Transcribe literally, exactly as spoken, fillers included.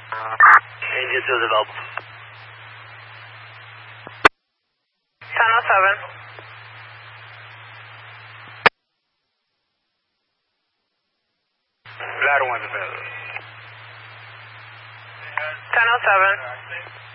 Angel two is available. ten oh seven. Ladder one's available. ten oh seven.